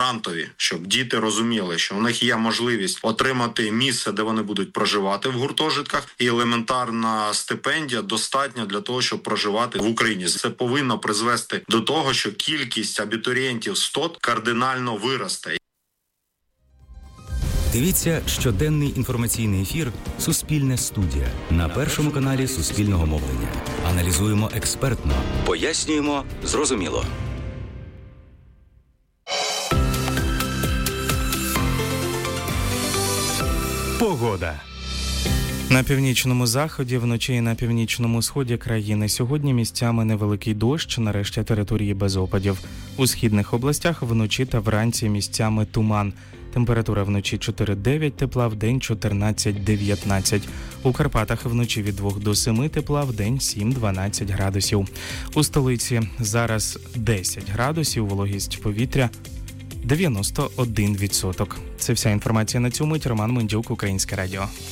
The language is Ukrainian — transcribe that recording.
грантові, щоб діти розуміли, що у них є можливість отримати місце, де вони будуть проживати в гуртожитках, і елементарна стипендія достатня для того, щоб проживати в Україні. Це повинно призвести до того, що кількість абітурієнтів з ТОТ кардинально виросте. Дивіться щоденний інформаційний ефір «Суспільне студія» на Першому каналі Суспільного мовлення. Аналізуємо експертно, пояснюємо зрозуміло. Погода. На північному заході, вночі і на північному сході країни сьогодні місцями невеликий дощ, нарешті території без опадів. У східних областях вночі та вранці місцями туман. Температура вночі 4-9 тепла, вдень 14-19. У Карпатах вночі від 2 до 7 тепла, вдень 7-12 градусів. У столиці зараз 10 градусів, вологість повітря 91%. Це вся інформація на цю мить. Роман Мендюк, Українське радіо.